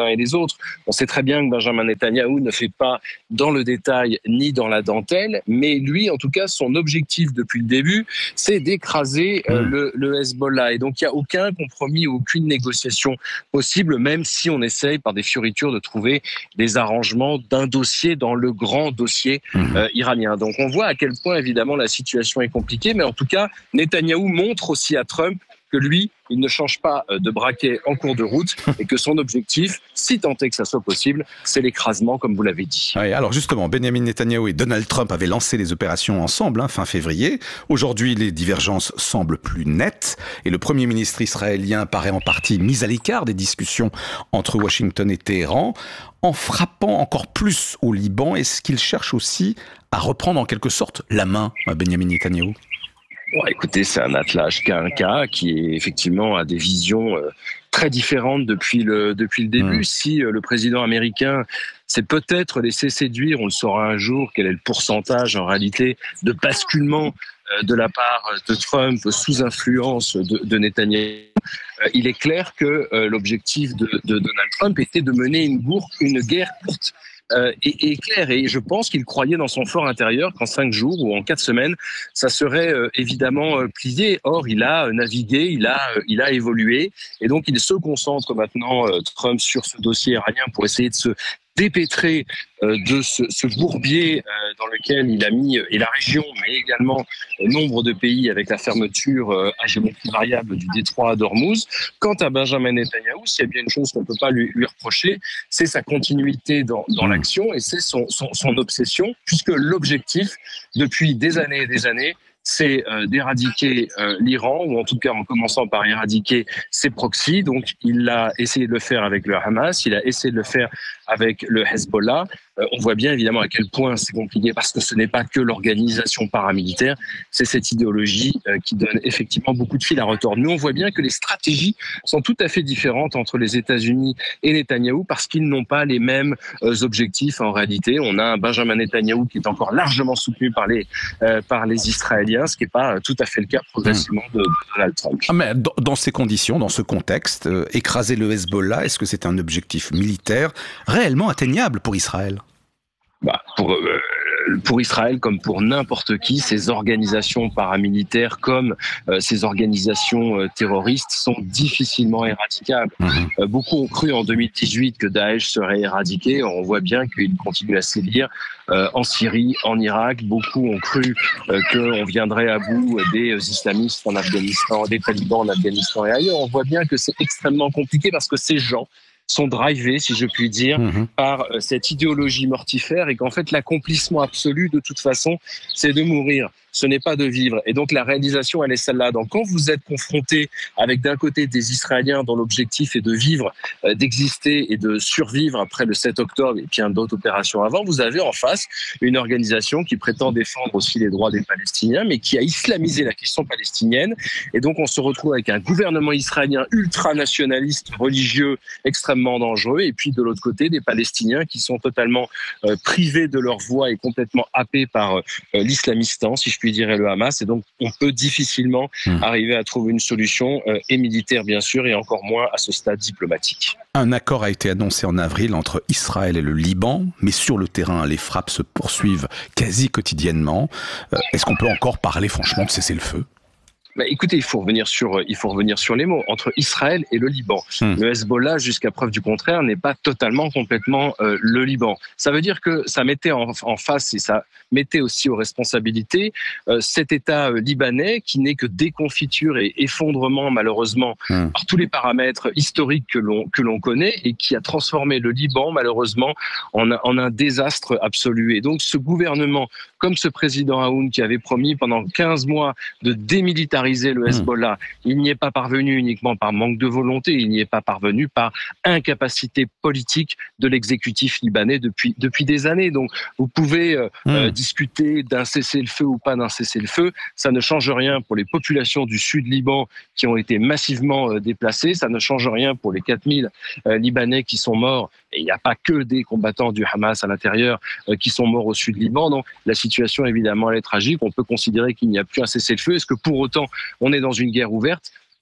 autres. On sait très bien que Benjamin Netanyahou ne fait pas dans le détail ni dans la dentelle, mais lui, en tout cas, son objectif depuis le début, c'est d'écraser euh, le, le Hezbollah. Et donc, il n'y a aucun compromis, aucune négociation possible, même si on essaye par des fioritures de trouver des arrangements d'un dossier dans le grand dossier euh, iranien. Donc, on voit à quel point, évidemment, la situation est compliquée, mais en tout cas, Netanyahou montre aussi à Trump que lui, il ne change pas de braquet en cours de route et que son objectif, si tant est que ça soit possible, c'est l'écrasement, comme vous l'avez dit. Oui, alors justement, Benjamin Netanyahou et Donald Trump avaient lancé les opérations ensemble, hein, fin février. Aujourd'hui, les divergences semblent plus nettes et le Premier ministre israélien paraît en partie mis à l'écart des discussions entre Washington et Téhéran. En frappant encore plus au Liban, est-ce qu'il cherche aussi à reprendre en quelque sorte la main à Benjamin Netanyahou ? Bon, écoutez, c'est un attelage K un K qui est effectivement a des visions euh, très différentes depuis le depuis le début. Mmh. Si euh, le président américain s'est peut-être laissé séduire, on le saura un jour, quel est le pourcentage en réalité de basculement euh, de la part de Trump sous influence de, de Netanyahou. Euh, il est clair que euh, l'objectif de, de Donald Trump était de mener une, gourde, une guerre courte. Euh, est, est clair et je pense qu'il croyait dans son fort intérieur qu'en cinq jours ou en quatre semaines, ça serait euh, évidemment euh, plié. Or, il a euh, navigué, il a, euh, il a évolué et donc il se concentre maintenant, euh, Trump, sur ce dossier iranien pour essayer de se dépêtrer euh, de ce, ce bourbier euh, dans lequel il a mis, et la région, mais également euh, nombre de pays avec la fermeture euh, à géométrie variable du détroit d'Ormuz. Quant à Benjamin Netanyahou, s'il y a bien une chose qu'on ne peut pas lui, lui reprocher, c'est sa continuité dans, dans l'action et c'est son, son, son obsession, puisque l'objectif, depuis des années et des années, c'est euh, d'éradiquer euh, l'Iran, ou en tout cas en commençant par éradiquer ses proxys. Donc, il a essayé de le faire avec le Hamas, il a essayé de le faire avec le Hezbollah. Euh, on voit bien évidemment à quel point c'est compliqué parce que ce n'est pas que l'organisation paramilitaire, c'est cette idéologie euh, qui donne effectivement beaucoup de fil à retordre. Nous, on voit bien que les stratégies sont tout à fait différentes entre les États-Unis et Netanyahou parce qu'ils n'ont pas les mêmes euh, objectifs en réalité. On a un Benjamin Netanyahou qui est encore largement soutenu par les, euh, par les Israéliens, ce qui n'est pas tout à fait le cas progressivement de, de Donald Trump. Ah mais dans, dans ces conditions, dans ce contexte, euh, écraser le Hezbollah, est-ce que c'est un objectif militaire réellement atteignable pour Israël ? Bah, pour, euh, pour Israël, comme pour n'importe qui, ces organisations paramilitaires comme euh, ces organisations euh, terroristes sont difficilement éradicables. Mmh. Euh, beaucoup ont cru en deux mille dix-huit que Daesh serait éradiqué. On voit bien qu'il continue à sévir euh, en Syrie, en Irak. Beaucoup ont cru euh, qu'on viendrait à bout des islamistes en Afghanistan, des talibans en Afghanistan et ailleurs. On voit bien que c'est extrêmement compliqué parce que ces gens sont drivés, si je puis dire, mmh. par cette idéologie mortifère et qu'en fait, l'accomplissement absolu, de toute façon, c'est de mourir. Ce n'est pas de vivre. Et donc, la réalisation, elle est celle-là. Donc, quand vous êtes confronté avec, d'un côté, des Israéliens dont l'objectif est de vivre, euh, d'exister et de survivre après le sept octobre et puis un d'autres opérations avant, vous avez en face une organisation qui prétend défendre aussi les droits des Palestiniens, mais qui a islamisé la question palestinienne. Et donc, on se retrouve avec un gouvernement israélien ultranationaliste, religieux, extrêmement dangereux. Et puis, de l'autre côté, des Palestiniens qui sont totalement euh, privés de leur voix et complètement happés par euh, l'islamistan, si je puis dire, et le Hamas. Et donc, on peut difficilement mmh. arriver à trouver une solution, euh, et militaire, bien sûr, et encore moins à ce stade diplomatique. Un accord a été annoncé en avril entre Israël et le Liban, mais sur le terrain, les frappes se poursuivent quasi quotidiennement. Euh, est-ce qu'on peut encore parler, franchement, de cessez-le-feu ? Bah, écoutez, il faut revenir sur, il faut revenir sur les mots. Entre Israël et le Liban, mmh. le Hezbollah, jusqu'à preuve du contraire, n'est pas totalement, complètement euh, le Liban. Ça veut dire que ça mettait en, en face, et ça mettait aussi aux responsabilités, euh, cet État euh, libanais qui n'est que déconfiture et effondrement, malheureusement, mmh. par tous les paramètres historiques que l'on, que l'on connaît, et qui a transformé le Liban, malheureusement, en, en un désastre absolu. Et donc, ce gouvernement, comme ce président Aoun qui avait promis pendant quinze mois de démilitariser le Hezbollah, il n'y est pas parvenu uniquement par manque de volonté, il n'y est pas parvenu par incapacité politique de l'exécutif libanais depuis, depuis des années. Donc, vous pouvez euh, mmh. euh, discuter d'un cessez-le-feu ou pas d'un cessez-le-feu, ça ne change rien pour les populations du sud Liban qui ont été massivement euh, déplacées, ça ne change rien pour les quatre mille euh, Libanais qui sont morts, et il n'y a pas que des combattants du Hamas à l'intérieur euh, qui sont morts au sud Liban. Donc, la situation, évidemment, elle est tragique. On peut considérer qu'il n'y a plus un cessez-le-feu. Est-ce que pour autant, on est dans une guerre ouverte ?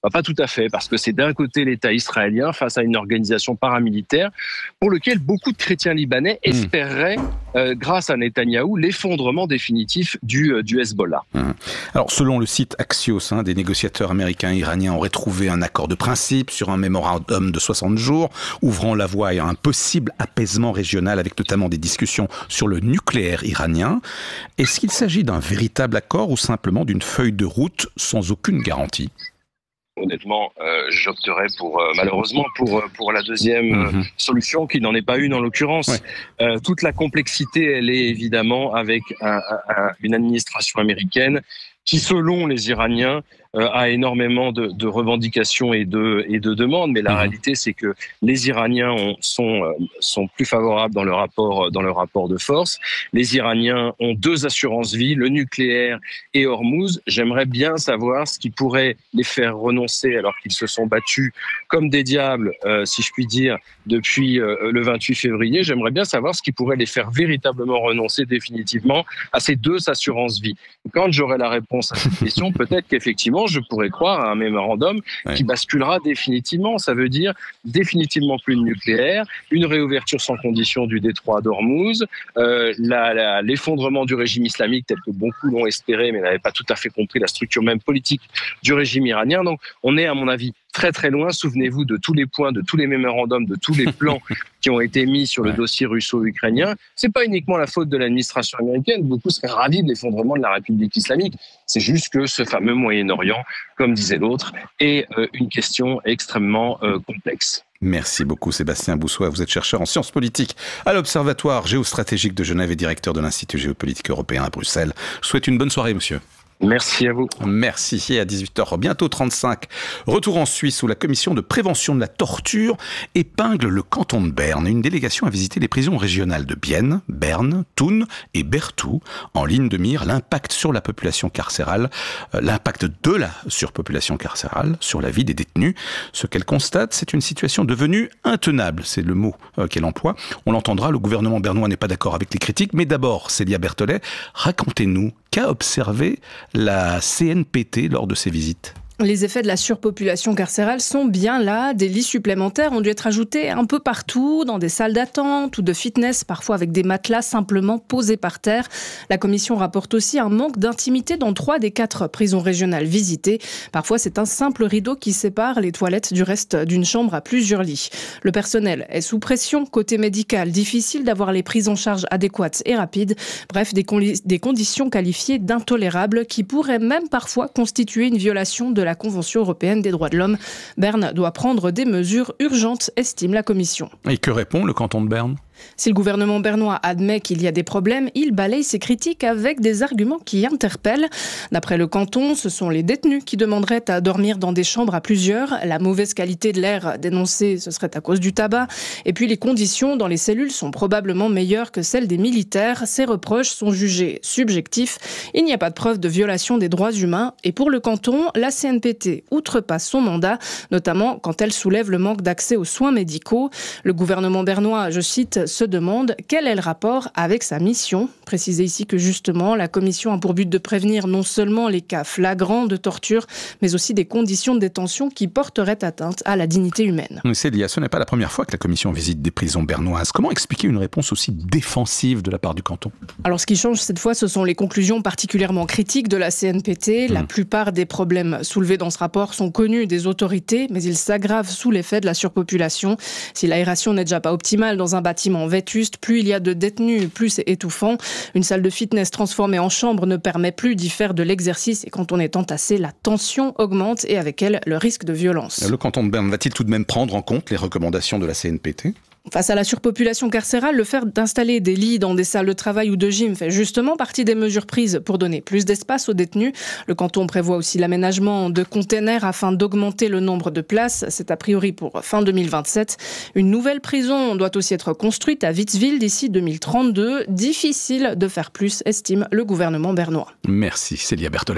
Bah, pas tout à fait, parce que c'est d'un côté l'État israélien face à une organisation paramilitaire pour lequel beaucoup de chrétiens libanais mmh. espéreraient, euh, grâce à Netanyahou, l'effondrement définitif du, euh, du Hezbollah. Mmh. Alors, selon le site Axios, hein, des négociateurs américains et iraniens auraient trouvé un accord de principe sur un mémorandum de soixante jours, ouvrant la voie à un possible apaisement régional avec notamment des discussions sur le nucléaire iranien. Est-ce qu'il s'agit d'un véritable accord ou simplement d'une feuille de route sans aucune garantie ? Honnêtement, euh, j'opterais pour euh, malheureusement pour pour la deuxième euh, mmh. solution, qui n'en est pas une en l'occurrence. Ouais. Euh, toute la complexité, elle est évidemment avec un, un, une administration américaine qui, selon les Iraniens, euh, a énormément de, de revendications et de et de demandes. Mais la mmh. réalité, c'est que les Iraniens ont, sont euh, sont plus favorables dans le rapport dans le rapport de force. Les Iraniens ont deux assurances vie, le nucléaire et Hormuz. J'aimerais bien savoir ce qui pourrait les faire renoncer, alors qu'ils se sont battus comme des diables, euh, si je puis dire, depuis euh, le vingt-huit février. J'aimerais bien savoir ce qui pourrait les faire véritablement renoncer définitivement à ces deux assurances vie. Quand j'aurai la réponse à cette question, peut-être qu'effectivement, je pourrais croire à un mémorandum ouais. qui basculera définitivement. Ça veut dire définitivement plus de nucléaire, une réouverture sans condition du détroit d'Ormuz, euh, la, la, l'effondrement du régime islamique tel que beaucoup l'ont espéré, mais n'avaient pas tout à fait compris la structure même politique du régime iranien. Donc, on est, à mon avis, très très loin. Souvenez-vous de tous les points, de tous les mémorandums, de tous les plans qui ont été mis sur le ouais. dossier russo-ukrainien. C'est pas uniquement la faute de l'administration américaine. Beaucoup seraient ravis de l'effondrement de la République islamique. C'est juste que ce fameux Moyen-Orient, comme disait l'autre, est euh, une question extrêmement euh, complexe. Merci beaucoup Sébastien Boussois, vous êtes chercheur en sciences politiques à l'Observatoire géostratégique de Genève et directeur de l'Institut géopolitique européen à Bruxelles. Je vous souhaite une bonne soirée, monsieur. Merci à vous. Merci. Et à dix-huit heures, bientôt trente-cinq, retour en Suisse où la commission de prévention de la torture épingle le canton de Berne. Une délégation a visité les prisons régionales de Bienne, Berne, Thun et Berthoud. En ligne de mire, l'impact sur la population carcérale, euh, l'impact de la surpopulation carcérale sur la vie des détenus. Ce qu'elle constate, c'est une situation devenue intenable. C'est le mot euh, qu'elle emploie. On l'entendra, le gouvernement bernois n'est pas d'accord avec les critiques. Mais d'abord, Célia Berthollet, racontez-nous qu'a observé la C N P T lors de ses visites. Les effets de la surpopulation carcérale sont bien là. Des lits supplémentaires ont dû être ajoutés un peu partout, dans des salles d'attente ou de fitness, parfois avec des matelas simplement posés par terre. La commission rapporte aussi un manque d'intimité dans trois des quatre prisons régionales visitées. Parfois, c'est un simple rideau qui sépare les toilettes du reste d'une chambre à plusieurs lits. Le personnel est sous pression. Côté médical, difficile d'avoir les prises en charge adéquates et rapides. Bref, des, con- des conditions qualifiées d'intolérables qui pourraient même parfois constituer une violation de la Convention européenne des droits de l'homme. Berne doit prendre des mesures urgentes, estime la Commission. Et que répond le canton de Berne ? Si le gouvernement bernois admet qu'il y a des problèmes, il balaye ses critiques avec des arguments qui interpellent. D'après le canton, ce sont les détenus qui demanderaient à dormir dans des chambres à plusieurs. La mauvaise qualité de l'air dénoncée, ce serait à cause du tabac. Et puis les conditions dans les cellules sont probablement meilleures que celles des militaires. Ces reproches sont jugés subjectifs. Il n'y a pas de preuve de violation des droits humains. Et pour le canton, la C N P T outrepasse son mandat, notamment quand elle soulève le manque d'accès aux soins médicaux. Le gouvernement bernois, je cite, se demande quel est le rapport avec sa mission. Précisez ici que justement, la commission a pour but de prévenir non seulement les cas flagrants de torture, mais aussi des conditions de détention qui porteraient atteinte à la dignité humaine. Célia, ce n'est pas la première fois que la commission visite des prisons bernoises. Comment expliquer une réponse aussi défensive de la part du canton ? Alors ce qui change cette fois, ce sont les conclusions particulièrement critiques de la C N P T. La mmh. plupart des problèmes soulevés dans ce rapport sont connus des autorités, mais ils s'aggravent sous l'effet de la surpopulation. Si l'aération n'est déjà pas optimale dans un bâtiment vétuste, plus il y a de détenus, plus c'est étouffant. Une salle de fitness transformée en chambre ne permet plus d'y faire de l'exercice et quand on est entassé, la tension augmente et avec elle, le risque de violence. Le canton de Berne va-t-il tout de même prendre en compte les recommandations de la C N P T ? Face à la surpopulation carcérale, le fait d'installer des lits dans des salles de travail ou de gym fait justement partie des mesures prises pour donner plus d'espace aux détenus. Le canton prévoit aussi l'aménagement de containers afin d'augmenter le nombre de places. C'est a priori pour fin deux mille vingt-sept. Une nouvelle prison doit aussi être construite à Witzwil d'ici deux mille trente-deux. Difficile de faire plus, estime le gouvernement bernois. Merci Célia Berthollet.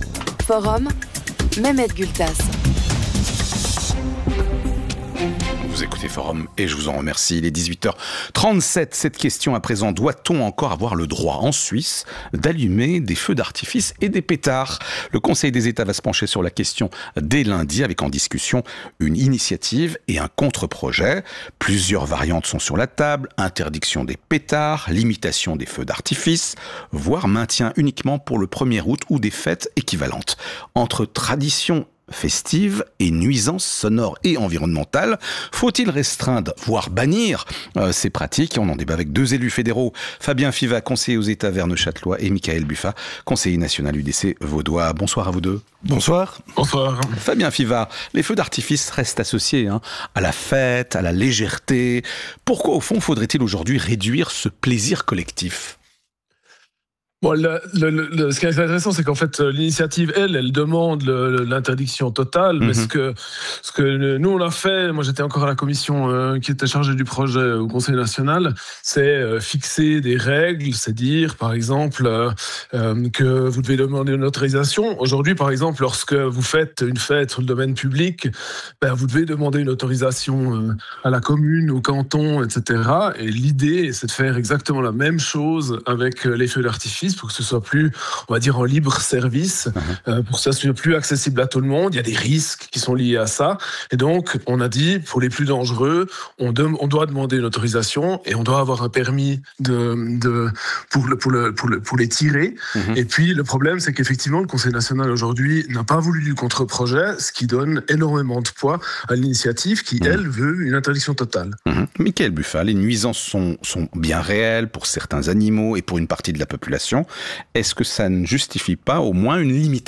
Forum, Mehmet Gültas. Vous écoutez Forum et je vous en remercie. Il est dix-huit heures trente-sept. Cette question à présent, doit-on encore avoir le droit en Suisse d'allumer des feux d'artifice et des pétards? Le Conseil des États va se pencher sur la question dès lundi avec en discussion une initiative et un contre-projet. Plusieurs variantes sont sur la table. Interdiction des pétards, limitation des feux d'artifice, voire maintien uniquement pour le premier août ou des fêtes équivalentes. Entre tradition festive et nuisances sonores et environnementales. Faut-il restreindre, voire bannir euh, ces pratiques? On en débat avec deux élus fédéraux, Fabien Fiva, conseiller aux États verneuchâtelois, et Michael Buffa, conseiller national U D C vaudois. Bonsoir à vous deux. Bonsoir. Bonsoir. Fabien Fiva, les feux d'artifice restent associés hein, à la fête, à la légèreté. Pourquoi, au fond, faudrait-il aujourd'hui réduire ce plaisir collectif? Bon, le, le, le, ce qui est intéressant, c'est qu'en fait, l'initiative, elle, elle demande le, l'interdiction totale. Mm-hmm. Mais ce que, ce que nous, on a fait, moi j'étais encore à la commission euh, qui était chargée du projet au Conseil national, c'est euh, fixer des règles, c'est dire, par exemple, euh, euh, que vous devez demander une autorisation. Aujourd'hui, par exemple, lorsque vous faites une fête sur le domaine public, ben, vous devez demander une autorisation euh, à la commune, au canton, et cetera. Et l'idée, c'est de faire exactement la même chose avec les feux d'artifice, pour que ce soit plus, on va dire, en libre service, uh-huh. euh, pour que ça soit plus accessible à tout le monde. Il y a des risques qui sont liés à ça. Et donc, on a dit, pour les plus dangereux, on, de, on doit demander une autorisation et on doit avoir un permis de, de, pour, le, pour, le, pour, le, pour les tirer. Uh-huh. Et puis, le problème, c'est qu'effectivement, le Conseil national, aujourd'hui, n'a pas voulu du contre-projet, ce qui donne énormément de poids à l'initiative qui, uh-huh. elle, veut une interdiction totale. Uh-huh. Michael Buffa, les nuisances sont, sont bien réelles pour certains animaux et pour une partie de la population. Est-ce que ça ne justifie pas au moins une limitation ?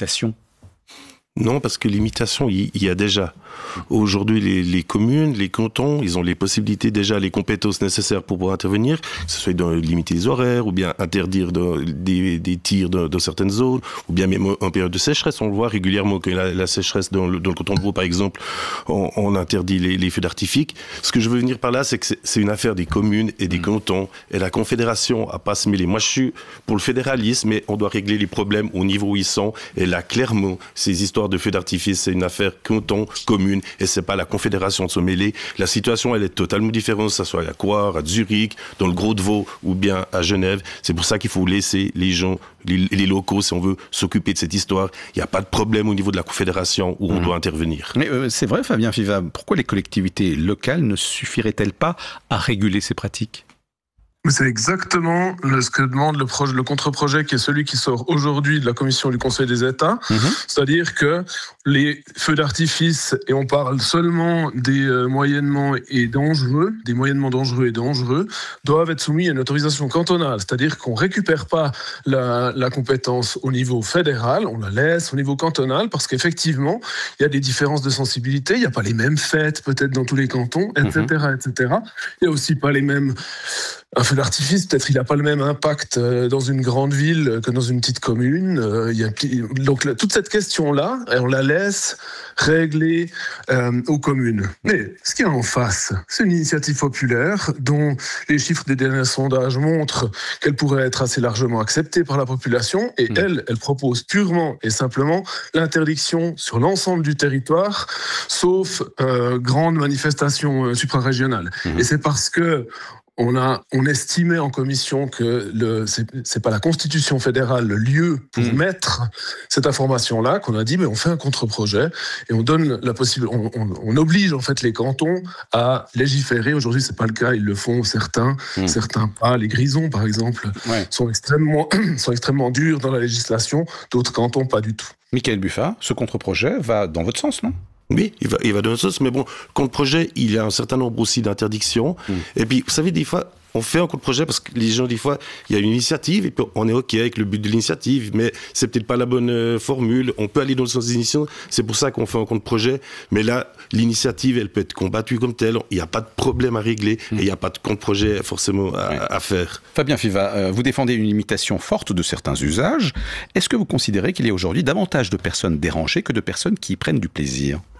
Non, parce que limitation, il y a déjà. Aujourd'hui, les, les communes, les cantons, ils ont les possibilités déjà, les compétences nécessaires pour pouvoir intervenir, que ce soit de limiter les horaires, ou bien interdire de, des, des tirs dans, dans certaines zones, ou bien même en période de sécheresse. On le voit régulièrement que la, la sécheresse dans le, dans le canton de Vaud, par exemple, on, on interdit les, les feux d'artifice. Ce que je veux venir par là, c'est que c'est, c'est une affaire des communes et des cantons, et la Confédération a pas à se mêler. Moi, je suis pour le fédéralisme, mais on doit régler les problèmes au niveau où ils sont, et là, clairement, ces histoires de feux d'artifice, c'est une affaire canton, commune, et c'est pas la Confédération de se mêler. La situation, elle est totalement différente, que ce soit à Coire, à Zurich, dans le Gros-de-Vaud, ou bien à Genève. C'est pour ça qu'il faut laisser les gens, les, les locaux, si on veut s'occuper de cette histoire. Il n'y a pas de problème au niveau de la Confédération où mmh. on doit intervenir. Mais euh, c'est vrai, Fabien Fiva, pourquoi les collectivités locales ne suffiraient-elles pas à réguler ces pratiques ? C'est exactement ce que demande le, projet, le contre-projet qui est celui qui sort aujourd'hui de la commission du Conseil des États. Mmh. C'est-à-dire que les feux d'artifice, et on parle seulement des euh, moyennement et dangereux, des moyennement dangereux et dangereux, doivent être soumis à une autorisation cantonale. C'est-à-dire qu'on ne récupère pas la, la compétence au niveau fédéral, on la laisse au niveau cantonal, parce qu'effectivement, il y a des différences de sensibilité, il n'y a pas les mêmes fêtes peut-être dans tous les cantons, et cetera, mmh. et cetera. Il n'y a aussi pas les mêmes... Un feu d'artifice, peut-être, il n'a pas le même impact dans une grande ville que dans une petite commune. Il y a, donc, toute cette question-là, on la laisse régler euh, aux communes. Mais ce qu'il y a en face, c'est une initiative populaire dont les chiffres des derniers sondages montrent qu'elle pourrait être assez largement acceptée par la population. Et mmh. elle, elle propose purement et simplement l'interdiction sur l'ensemble du territoire, sauf euh, grandes manifestations euh, suprarégionales. Mmh. Et c'est parce que On, a, on estimait en commission que le, c'est, c'est pas la Constitution fédérale le lieu pour mmh. mettre cette information-là, qu'on a dit, mais on fait un contre-projet et on donne la possibilité, on, on, on oblige en fait les cantons à légiférer. Aujourd'hui, c'est pas le cas, ils le font certains, mmh. certains pas. Les Grisons, par exemple, ouais. sont extrêmement, sont extrêmement durs dans la législation. D'autres cantons, pas du tout. Michael Buffa, ce contre-projet va dans votre sens, non ? Oui, il va, il va dans le sens, mais bon, contre-projet, il y a un certain nombre aussi d'interdictions. Mmh. Et puis, vous savez, des fois, on fait un contre-projet parce que les gens, des fois, il y a une initiative et puis on est OK avec le but de l'initiative, mais c'est peut-être pas la bonne euh, formule. On peut aller dans le sens des initiatives, c'est pour ça qu'on fait un contre-projet. Mais là, l'initiative, elle peut être combattue comme telle. Il n'y a pas de problème à régler mmh. et il n'y a pas de contre-projet forcément à, oui. à faire. Fabien Fiva, euh, vous défendez une limitation forte de certains usages. Est-ce que vous considérez qu'il y a aujourd'hui davantage de personnes dérangées que de personnes qui y prennent du plaisir ?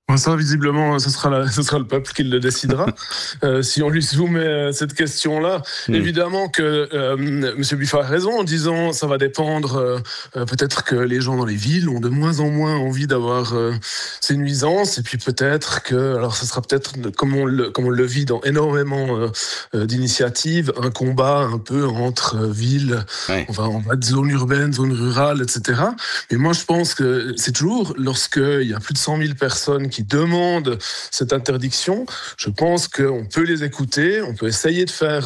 Ça, visiblement, ce sera, la, ce sera le peuple qui le décidera. euh, si on lui soumet cette question-là, mmh. évidemment que euh, M. Buffat a raison en disant ça va dépendre. Euh, peut-être que les gens dans les villes ont de moins en moins envie d'avoir euh, ces nuisances, et puis peut-être que, alors, ça sera peut-être comme on le, comme on le vit dans énormément euh, d'initiatives, un combat un peu entre euh, villes. Ouais. On va, on va de zone urbaine, zone rurale, et cetera. Mais moi, je pense que c'est toujours lorsqu'il y a plus de cent mille personnes qui qui demandent cette interdiction, je pense qu'on peut les écouter, on peut essayer de faire